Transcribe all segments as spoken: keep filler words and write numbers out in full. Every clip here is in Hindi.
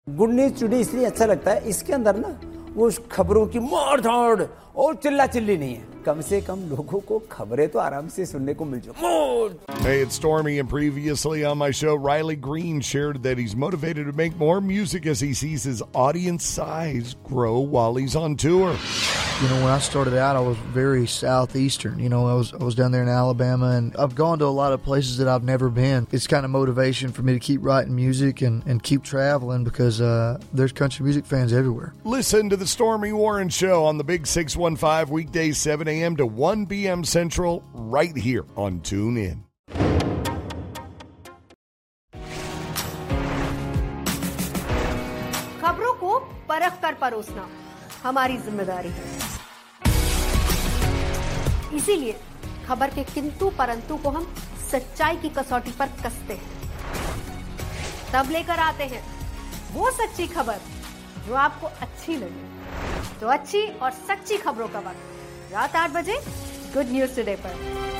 गुड न्यूज टुडे इसलिए अच्छा लगता है, इसके अंदर ना वो खबरों की मार धाड़ और चिल्ला चिल्ली नहीं है। कम से कम लोगों को खबरें तो आराम से सुनने को मिल जाए। Hey, it's Stormy, and previously on my show, Riley Green shared that he's motivated to make more music as he sees his audience size grow while he's on tour. You know, when I started out, I was very southeastern. You know, I was I was down there in Alabama, and I've gone to a lot of places that I've never been. It's kind of motivation for me to keep writing music and, and keep traveling because uh, there's country music fans everywhere. Listen to the Stormy Warren Show on the Big six one five weekdays, seven a.m. to one p.m. Central, right here on TuneIn. खबरों को परख कर परोसना हमारी जिम्मेदारी है, इसीलिए खबर के किंतु परंतु को हम सच्चाई की कसौटी पर कसते हैं। तब लेकर आते हैं वो सच्ची खबर जो आपको अच्छी लगे। तो अच्छी और सच्ची खबरों का वक्त रात आठ बजे गुड न्यूज टुडे पर।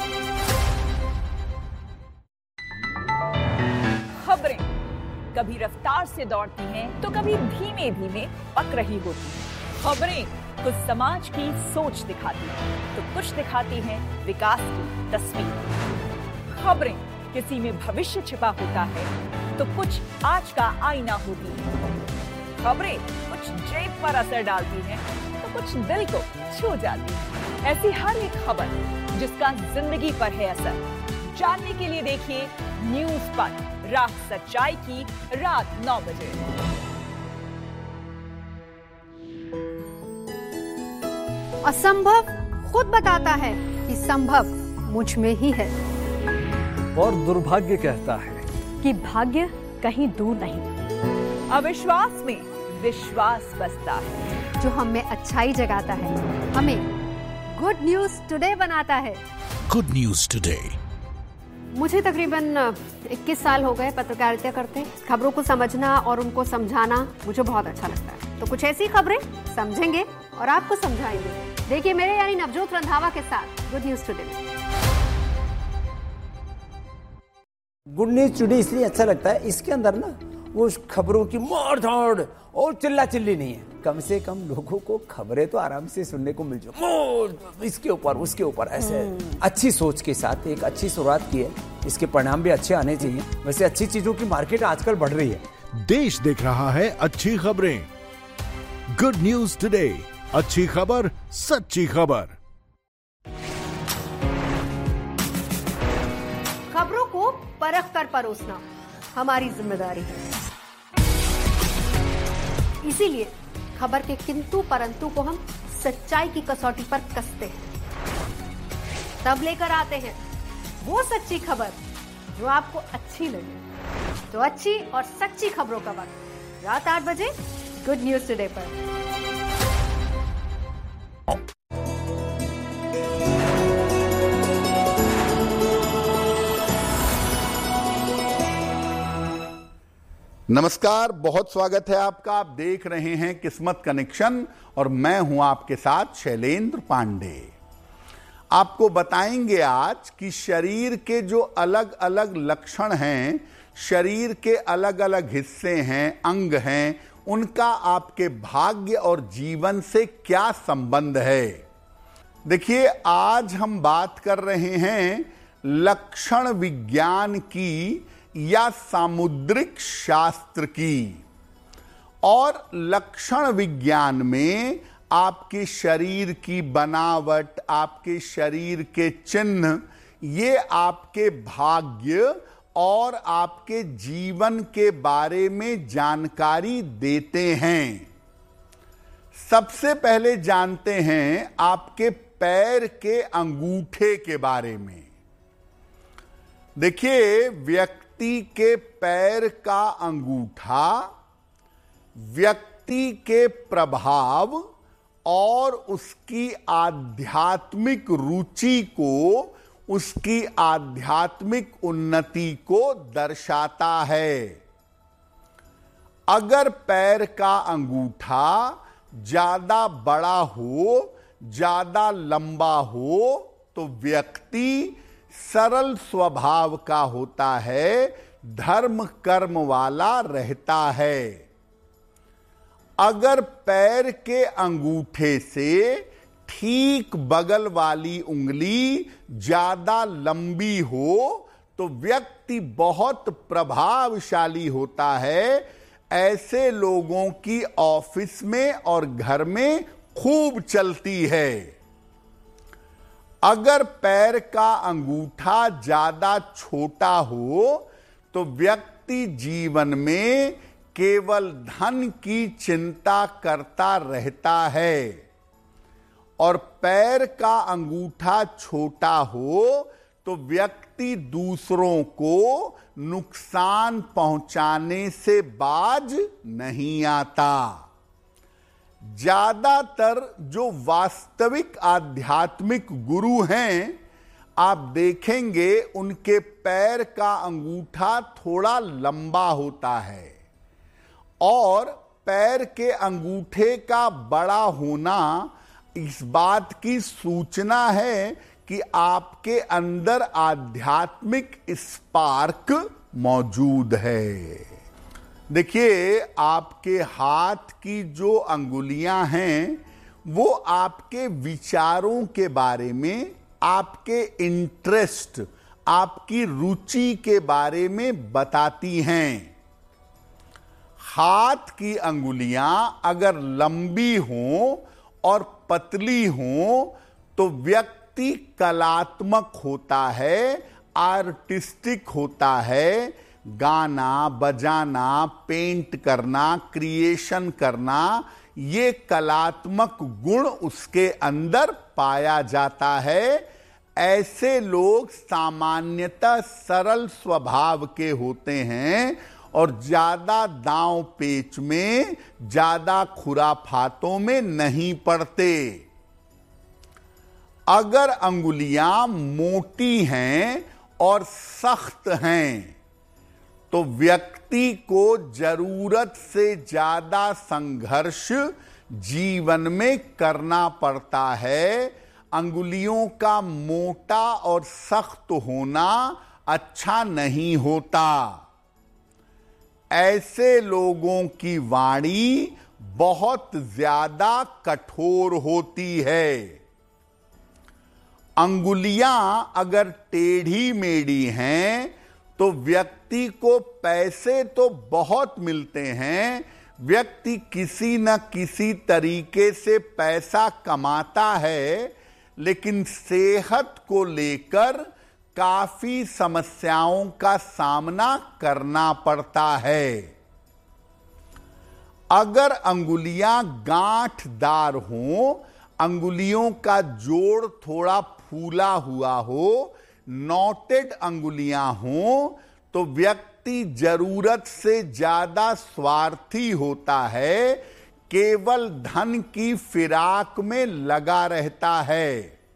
खबरें कभी रफ्तार से दौड़ती हैं तो कभी धीमे धीमे पक रही होती हैं। खबरें कुछ समाज की सोच दिखाती हैं तो कुछ दिखाती हैं विकास की तस्वीर। खबरें किसी में भविष्य छिपा होता है तो कुछ आज का आईना होती है। खबरें कुछ जेब पर असर डालती हैं तो कुछ दिल को छू जाती है। ऐसी हर एक खबर जिसका जिंदगी पर है असर, जानने के लिए देखिए न्यूज पर रात सच्चाई की रात नौ बजे। असंभव खुद बताता है कि संभव मुझ में ही है, और दुर्भाग्य कहता है कि भाग्य कहीं दूर नहीं। अविश्वास में विश्वास बसता है, जो हमें अच्छाई जगाता है, हमें गुड न्यूज टुडे बनाता है। Good news today. मुझे तकरीबन इक्कीस साल हो गए पत्रकारिता करते। खबरों को समझना और उनको समझाना मुझे बहुत अच्छा लगता है। तो कुछ ऐसी खबरें समझेंगे और आपको समझाएंगे। देखिए मेरे यानी नवजोत रंधावा के साथ good news today. Good news today इसलिए अच्छा लगता है, इसके अंदर ना वो खबरों की मार धाड़ और चिल्ला चिल्ली नहीं है। कम से कम लोगों को खबरें तो आराम से सुनने को मिल जाए। इसके ऊपर उसके ऊपर ऐसे अच्छी सोच के साथ एक अच्छी शुरुआत की है, इसके परिणाम भी अच्छे आने चाहिए। वैसे अच्छी चीजों की मार्केट आजकल बढ़ रही है। देश देख रहा है अच्छी खबरें। गुड न्यूज टुडे, अच्छी खबर सच्ची खबर। खबरों को परख कर परोसना हमारी जिम्मेदारी है, इसीलिए खबर के किंतु परंतु को हम सच्चाई की कसौटी पर कसते हैं। तब लेकर आते हैं वो सच्ची खबर जो आपको अच्छी लगे। तो अच्छी और सच्ची खबरों का वक्त रात आठ बजे गुड न्यूज टुडे पर। नमस्कार, बहुत स्वागत है आपका। आप देख रहे हैं किस्मत कनेक्शन और मैं हूं आपके साथ शैलेंद्र पांडे। आपको बताएंगे आज कि शरीर के जो अलग अलग लक्षण हैं, शरीर के अलग अलग हिस्से हैं, अंग हैं, उनका आपके भाग्य और जीवन से क्या संबंध है। देखिए, आज हम बात कर रहे हैं लक्षण विज्ञान की या सामुद्रिक शास्त्र की। और लक्षण विज्ञान में आपके शरीर की बनावट, आपके शरीर के चिन्ह, ये आपके भाग्य और आपके जीवन के बारे में जानकारी देते हैं। सबसे पहले जानते हैं आपके पैर के अंगूठे के बारे में। देखिए, व्यक्ति के पैर का अंगूठा व्यक्ति के प्रभाव और उसकी आध्यात्मिक रुचि को, उसकी आध्यात्मिक उन्नति को दर्शाता है। अगर पैर का अंगूठा ज्यादा बड़ा हो, ज्यादा लंबा हो, तो व्यक्ति सरल स्वभाव का होता है, धर्म कर्म वाला रहता है। अगर पैर के अंगूठे से ठीक बगल वाली उंगली ज्यादा लंबी हो तो व्यक्ति बहुत प्रभावशाली होता है। ऐसे लोगों की ऑफिस में और घर में खूब चलती है। अगर पैर का अंगूठा ज्यादा छोटा हो तो व्यक्ति जीवन में केवल धन की चिंता करता रहता है, और पैर का अंगूठा छोटा हो तो व्यक्ति दूसरों को नुकसान पहुंचाने से बाज नहीं आता। ज्यादातर जो वास्तविक आध्यात्मिक गुरु हैं, आप देखेंगे उनके पैर का अंगूठा थोड़ा लंबा होता है, और पैर के अंगूठे का बड़ा होना इस बात की सूचना है कि आपके अंदर आध्यात्मिक स्पार्क मौजूद है। देखिए, आपके हाथ की जो अंगुलियां हैं वो आपके विचारों के बारे में, आपके इंटरेस्ट, आपकी रुचि के बारे में बताती हैं। हाथ की अंगुलियां अगर लंबी हों और पतली हों तो व्यक्ति कलात्मक होता है, आर्टिस्टिक होता है। गाना बजाना, पेंट करना, क्रिएशन करना, ये कलात्मक गुण उसके अंदर पाया जाता है। ऐसे लोग सामान्यतः सरल स्वभाव के होते हैं और ज्यादा दांव पेच में, ज्यादा खुराफातों में नहीं पड़ते। अगर अंगुलियां मोटी हैं और सख्त हैं तो व्यक्ति को जरूरत से ज्यादा संघर्ष जीवन में करना पड़ता है। अंगुलियों का मोटा और सख्त होना अच्छा नहीं होता। ऐसे लोगों की वाणी बहुत ज्यादा कठोर होती है। अंगुलियां अगर टेढ़ी मेढ़ी हैं तो व्यक्ति को पैसे तो बहुत मिलते हैं, व्यक्ति किसी न किसी तरीके से पैसा कमाता है, लेकिन सेहत को लेकर काफी समस्याओं का सामना करना पड़ता है। अगर अंगुलियां गांठदार हों, अंगुलियों का जोड़ थोड़ा फूला हुआ हो, नॉटेड अंगुलियां हों, तो व्यक्ति जरूरत से ज्यादा स्वार्थी होता है, केवल धन की फिराक में लगा रहता है।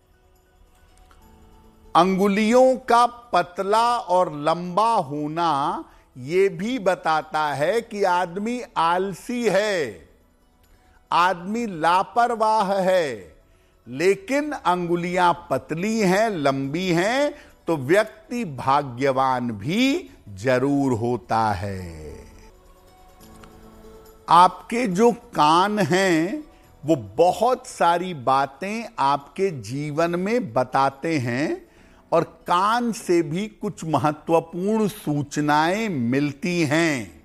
अंगुलियों का पतला और लंबा होना यह भी बताता है कि आदमी आलसी है, आदमी लापरवाह है। लेकिन अंगुलियां पतली हैं, लंबी हैं, तो व्यक्ति भाग्यवान भी जरूर होता है। आपके जो कान हैं वो बहुत सारी बातें आपके जीवन में बताते हैं, और कान से भी कुछ महत्वपूर्ण सूचनाएं मिलती हैं।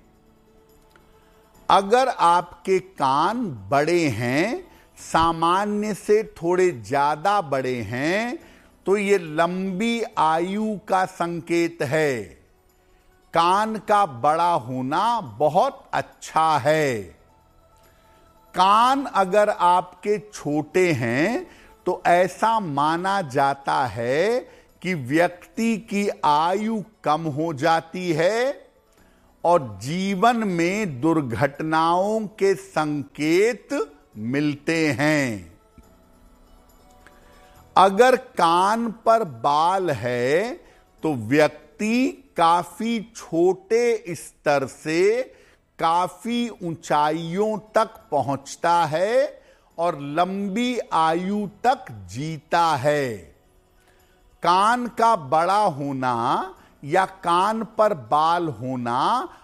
अगर आपके कान बड़े हैं, सामान्य से थोड़े ज्यादा बड़े हैं, तो ये लंबी आयु का संकेत है। कान का बड़ा होना बहुत अच्छा है। कान अगर आपके छोटे हैं तो ऐसा माना जाता है कि व्यक्ति की आयु कम हो जाती है और जीवन में दुर्घटनाओं के संकेत मिलते हैं। अगर कान पर बाल है तो व्यक्ति काफी छोटे स्तर से काफी ऊंचाइयों तक पहुंचता है और लंबी आयु तक जीता है। कान का बड़ा होना या कान पर बाल होना